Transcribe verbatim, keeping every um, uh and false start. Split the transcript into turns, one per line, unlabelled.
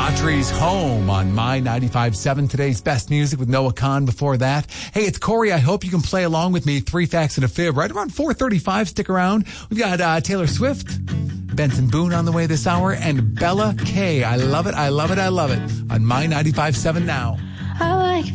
Audrey's Home on My ninety-five point seven. Today's best music with Noah Khan before that. Hey, it's Corey. I hope you can play along with me. Three facts and a fib. Right around four thirty-five. Stick around. We've got uh, Taylor Swift, Benson Boone on the way this hour, and Bella K. I love it. I love it. I love it. On My ninety-five point seven now.
I like